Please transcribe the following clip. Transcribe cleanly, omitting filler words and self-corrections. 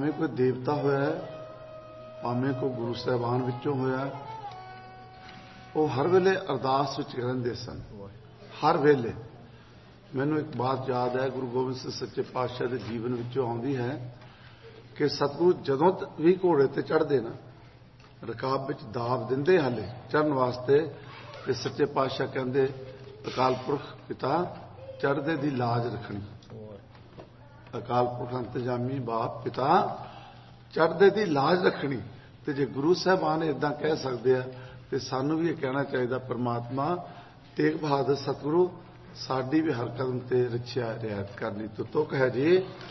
ਭਾਵੇਂ ਕੋਈ ਦੇਵਤਾ ਹੋਇਆ, ਭਾਵੇਂ ਕੋਈ ਗੁਰੂ ਸਾਹਿਬਾਨ ਵਿੱਚੋਂ ਹੋਇਆ, ਉਹ ਹਰ ਵੇਲੇ ਅਰਦਾਸ ਵਿੱਚ ਰਹਿੰਦੇ ਸਨ। ਹਰ ਵੇਲੇ। ਮੈਨੂੰ ਇੱਕ ਬਾਤ ਯਾਦ ਹੈ, ਗੁਰੂ ਗੋਬਿੰਦ ਸਿੰਘ ਸੱਚੇ ਪਾਤਸ਼ਾਹ ਦੇ ਜੀਵਨ ਵਿੱਚੋਂ ਆਉਂਦੀ ਹੈ ਕਿ ਸਤਿਗੁਰੂ ਜਦੋਂ ਵੀ ਘੋੜੇ ਤੇ ਚੜ੍ਹਦੇ ਨਾ, ਰਕਾਬ ਵਿੱਚ ਦਾਬ ਦਿੰਦੇ ਹਾਲੇ ਚੜ੍ਹਨ ਵਾਸਤੇ, ਤੇ ਸੱਚੇ ਪਾਤਸ਼ਾਹ ਕਹਿੰਦੇ ਅਕਾਲ ਪੁਰਖ ਪਿਤਾ ਚੜ੍ਹਦੇ ਦੀ ਲਾਜ ਰੱਖਣੀ। ਅਕਾਲ ਪੁਰਖ ਅੰਤਜਾਮੀ ਬਾਪ ਪਿਤਾ ਚੜ੍ਹਦੇ ਦੀ ਲਾਜ ਰੱਖਣੀ। ਤੇ ਜੇ ਗੁਰੂ ਸਾਹਿਬਾਨ ਇਦਾਂ ਕਹਿ ਸਕਦੇ ਆ ਤੇ ਸਾਨੂੰ ਵੀ ਇਹ ਕਹਿਣਾ ਚਾਹੀਦਾ, ਪਰਮਾਤਮਾ ਤੇਗ ਬਹਾਦਰ ਸਤਿਗੁਰੂ ਸਾਡੀ ਵੀ ਹਰ ਕਦਮ ਤੇ ਰੱਖਿਆ ਰਿਆਇਤ ਕਰਨੀ। ਤੁਕ ਹੈ ਜੀ